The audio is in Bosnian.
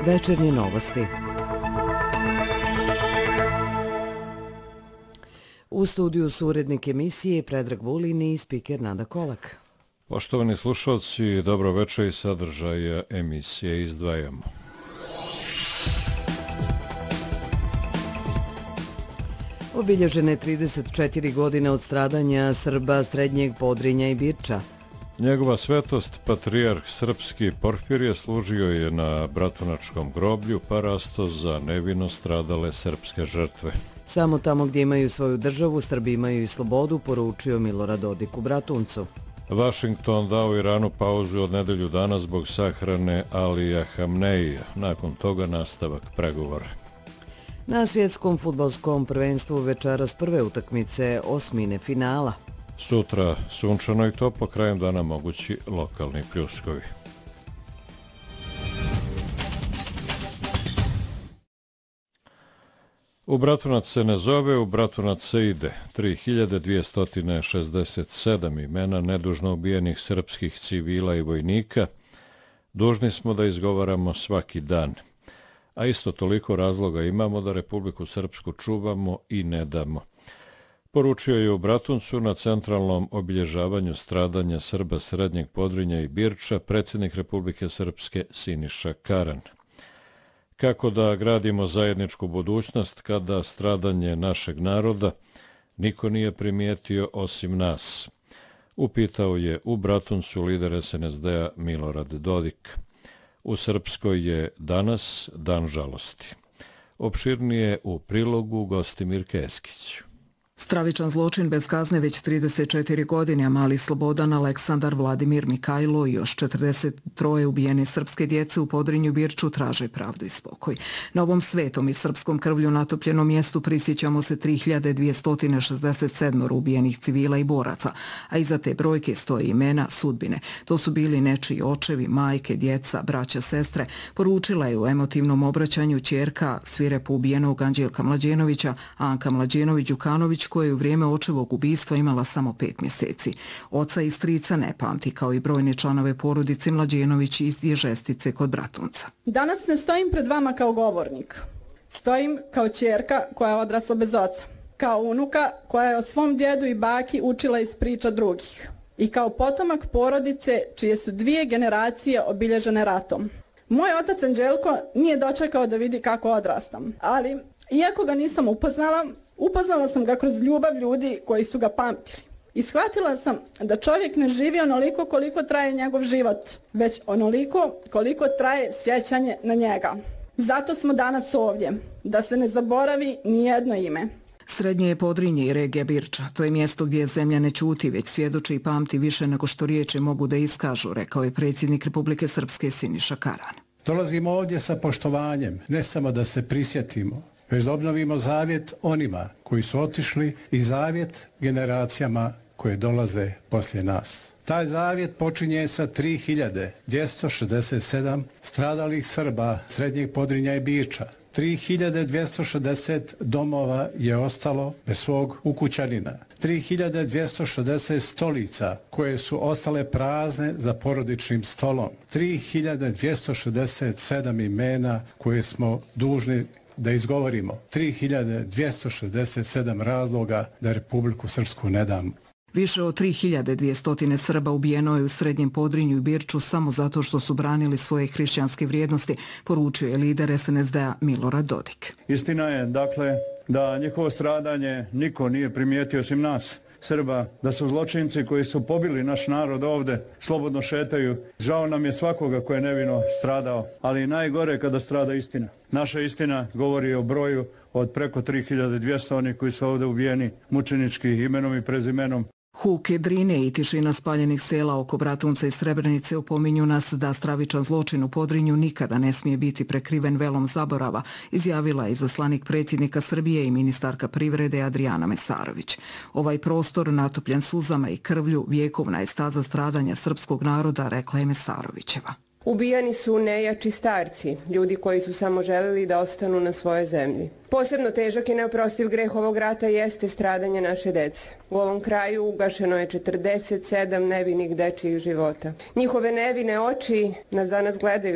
Večernje novosti. U studiju su urednik emisije Predrag Vulin i spiker Nada Kolak. Poštovani slušalci, dobro večer i sadržaja emisije izdvajamo. Obilježene 34 godine od stradanja Srba Srednjeg Podrinja i Birča. Njegova svetost, patrijarh srpski Porfirije, služio je na Bratunačkom groblju, pa rasto za nevino stradale srpske žrtve. Samo tamo gdje imaju svoju državu, Srbi imaju i slobodu, poručio Milorad Dodik u Bratuncu. Washington dao Iranu pauzu od nedelju dana zbog sahrane Alija Hamneija. Nakon toga nastavak pregovora. Na svjetskom fudbalskom prvenstvu večeras prve utakmice osmine finala. Sutra sunčano i toplo, krajem dana mogući lokalni pljuskovi. U Bratunac se ne zove, u Bratunac se ide. 3267 imena nedužno ubijenih srpskih civila i vojnika dužni smo da izgovaramo svaki dan. A isto toliko razloga imamo da Republiku Srpsku čuvamo i ne damo. Poručio je u Bratuncu na centralnom obilježavanju stradanja Srba Srednjeg Podrinja i Birča predsjednik Republike Srpske Siniša Karan. Kako da gradimo zajedničku budućnost kada stradanje našeg naroda niko nije primijetio osim nas? Upitao je u Bratuncu lider SNSD-a Milorad Dodik. U Srpskoj je danas dan žalosti. Opširnije u prilogu Gostimir Keskić. Stravičan zločin bez kazne već 34 godine, a mali Slobodan, Aleksandar, Vladimir, Mikajlo i još 43 ubijene srpske djece u Podrinju i Birču traže pravdu i spokoj. Na ovom svetom i srpskom krvlju natopljenom mjestu prisjećamo se 3267 ubijenih civila i boraca, a iza te brojke stoje imena, sudbine. To su bili nečiji očevi, majke, djeca, braća, sestre, poručila je u emotivnom obraćanju ćerka svirepo ubijenog Anđelka Mlađenovića, Anka Mlađenović-Đukanović, koja je u vrijeme očevog ubistva imala samo 5 mjeseci. Oca i strica ne pamti, kao i brojne članove porodice Mlađenović iz Ježestice kod Bratunca. Danas ne stojim pred vama kao govornik. Stojim kao ćerka koja je odrasla bez oca. Kao unuka koja je o svom djedu i baki učila iz priča drugih. I kao potomak porodice čije su 2 generacije obilježene ratom. Moj otac Anđelko nije dočekao da vidi kako odrastam, ali iako ga nisam upoznala sam ga kroz ljubav ljudi koji su ga pamtili. I shvatila sam da čovjek ne živi onoliko koliko traje njegov život, već onoliko koliko traje sjećanje na njega. Zato smo danas ovdje, da se ne zaboravi nijedno ime. Srednje je Podrinje i regija Birča. To je mjesto gdje zemlja ne ćuti, već svjedoči i pamti više nego što riječi mogu da iskažu, rekao je predsjednik Republike Srpske Siniša Karan. Dolazimo ovdje sa poštovanjem, ne samo da se prisjetimo, već da obnovimo zavjet onima koji su otišli i zavjet generacijama koje dolaze poslije nas. Taj zavjet počinje sa 3267 stradalih Srba Srednjeg Podrinja i Birča. 3260 domova je ostalo bez svog ukućanina. 3260 stolica koje su ostale prazne za porodičnim stolom. 3267 imena koje smo dužni da izgovorimo. 3267 razloga da Republiku Srpsku ne damo. Više od 3200 Srba ubijeno je u Srednjem Podrinju i Birču samo zato što su branili svoje hrišćanske vrijednosti, poručio je lider SNSD-a Milorad Dodik. Istina je, dakle, da njihovo stradanje niko nije primijetio osim nas, Srba, da su zločinci koji su pobili naš narod ovde, slobodno šetaju. Žao nam je svakoga ko je nevino stradao, ali najgore kada strada istina. Naša istina govori o broju od preko 3200 onih koji su ovde ubijeni mučenički imenom i prezimenom. Huke, drine i tišina spaljenih sela oko Bratunca i Srebrenice opominju nas da stravičan zločin u Podrinju nikada ne smije biti prekriven velom zaborava, izjavila je izaslanik predsjednika Srbije i ministarka privrede Adrijana Mesarović. Ovaj prostor, natopljen suzama i krvlju, vjekovna je staza stradanja srpskog naroda, rekla je Mesarovićeva. Ubijani su nejači starci, ljudi koji su samo želeli da ostanu na svojoj zemlji. Posebno težak i neoprostiv greh ovog rata jeste stradanje naše dece. U ovom kraju ugašeno je 47 nevinih dečjih života. Njihove nevine oči nas danas gledaju